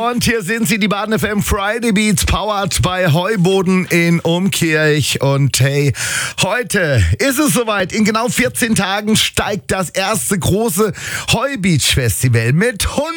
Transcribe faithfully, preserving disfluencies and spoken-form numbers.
Und hier sind sie, die Baden F M Friday Beats, powered bei Heuboden in Umkirch. Und hey, heute ist es soweit. In genau vierzehn Tagen steigt das erste große Heubeach Festival mit